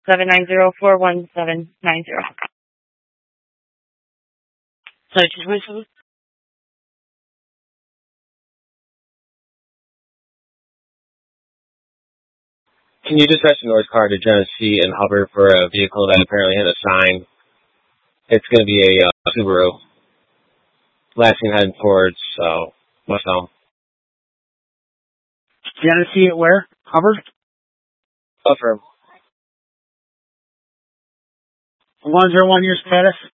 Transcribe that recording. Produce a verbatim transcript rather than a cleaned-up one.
seven nine zero four one seven nine zero. Sorry, can you wait for me? Can you dispatch a North car to Genesee and Hubbard for a vehicle that apparently had a sign? It's going to be a uh, Subaru. Last seen heading towards uh, West Elm. Genesee at where? Hubbard? Affirm. one zero one, your status?